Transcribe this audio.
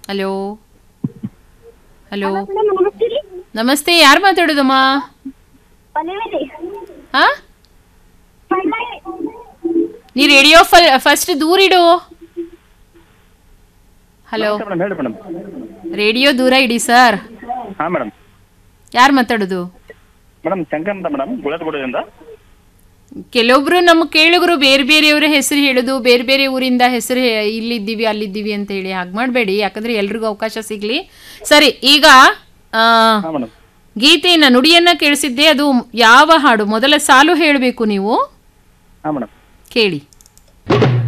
Hello hello ನಮಸ್ತೆ ರೀ. ನಮಸ್ತೆ, ಯಾರು ಮಾತಾಡೋದಮ್ಮ? ಪಲ್ಲವಿ ರೀ. ಹಾ, ಪಲ್ಲವಿ. ನೀ ರೇಡಿಯೋ ಫಸ್ಟ್ ದೂರ ಇಡು. ಹಲೋ, ನಮಸ್ತೆ ಮೇಡಮ್, ಹೇಳಿ ಮೇಡಮ್. ರೇಡಿಯೋ ದೂರ ಇಡಿ ಸರ್. ಹಾಂ ಮೇಡಮ್. ಯಾರು ಮಾತಾಡೋದು? ಮೇಡಮ್ ಶಂಕರ್ ಅಂತ ಮೇಡಮ್, ಗುಳದಗುಡದಿಂದ. ಕೆಲವೊಬ್ರು ನಮ್ಮ ಕೇಳುಗರು ಬೇರೆ ಬೇರೆಯವರ ಹೆಸರು ಹೇಳೋದು, ಬೇರೆ ಬೇರೆ ಊರಿಂದ ಹೆಸರು ಇಲ್ಲಿದ್ದೀವಿ ಅಲ್ಲಿದ್ದೀವಿ ಅಂತ ಹೇಳಿ ಹಾಗೆ ಮಾಡಬೇಡಿ, ಯಾಕಂದ್ರೆ ಎಲ್ರಿಗೂ ಅವಕಾಶ ಸಿಗ್ಲಿ. ಸರಿ, ಈಗ ಹಾಂ ಮೇಡಮ್. ಗೀತೆಯನ್ನ ನುಡಿಯನ್ನ ಕೇಳಿಸಿದ್ದೆ, ಅದು ಯಾವ ಹಾಡು? ಮೊದಲ ಸಾಲು ಹೇಳಬೇಕು ನೀವು, ಹಾಂ ಮೇಡಮ್. ಕೇಳಿ.